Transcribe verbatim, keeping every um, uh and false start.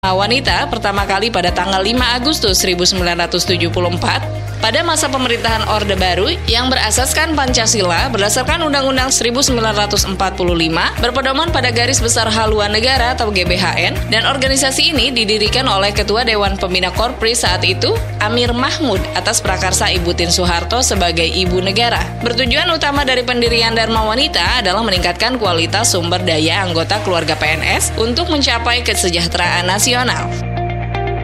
Wanita pertama kali pada tanggal lima Agustus seribu sembilan ratus tujuh puluh empat pada masa pemerintahan Orde Baru yang berasaskan Pancasila berdasarkan Undang-Undang seribu sembilan ratus empat puluh lima berpedoman pada Garis Besar Haluan Negara atau G B H N, dan organisasi ini didirikan oleh Ketua Dewan Pembina Korpri saat itu, Amir Mahmud, atas prakarsa Ibu Tien Soeharto sebagai Ibu Negara. Bertujuan utama dari pendirian Dharma Wanita adalah meningkatkan kualitas sumber daya anggota keluarga P N S untuk mencapai kesejahteraan nasional.